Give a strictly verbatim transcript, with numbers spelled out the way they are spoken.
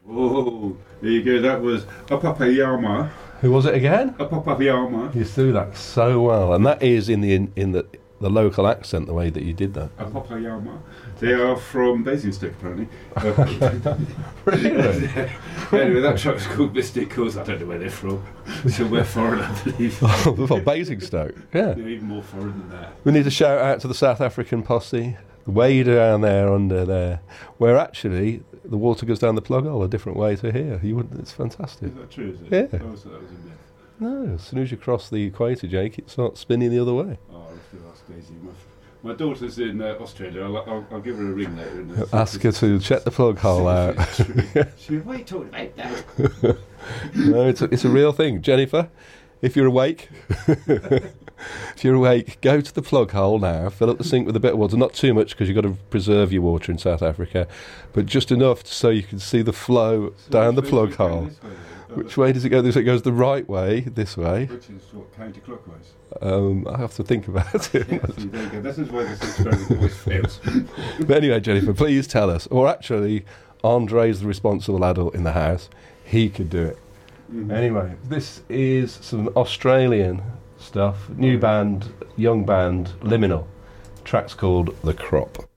Oh, there you go. That was Apapayama. Who was it again? Apapayama. You do that so well, and that is in the in, in the the local accent, the way that you did that. Apapayama. They are from Basingstoke, apparently. Uh, Really? anyway, that track's called Mysticals. I don't know where they're from. Somewhere foreign, I believe. Oh, well, Basingstoke. Yeah. They're even more foreign than that. We need to shout out to the South African posse, way down there under there, where actually the water goes down the plug hole a different way to here. You would, it's fantastic. Is that true, is it? Yeah. I always thought that was a myth. No, as soon as you cross the equator, Jake, it starts spinning the other way. Oh, I'll have to ask Daisy. My, my daughter's in uh, Australia. I'll, I'll, I'll give her a ring later. And, uh, Ask her to check the plug hole out. She, what are you talking about that? No, it's a, it's a real thing. Jennifer, if you're awake, if you're awake, go to the plug hole now, fill up the sink with a bit of water, not too much because you've got to preserve your water in South Africa, but just enough so you can see the flow So down the which plug way does it go hole. this way, then? Oh, Which way does it go? This it goes the right way, this way. Which is what, counterclockwise? Um, I have to think about it. Yeah, see, there you go. This is why this experiment always fails. But anyway, Jennifer, please tell us. Or actually, Andre's the responsible adult in the house. He could do it. Mhm. Anyway, this is some Australian stuff. New band, young band, Liminal. Track's called The Crop.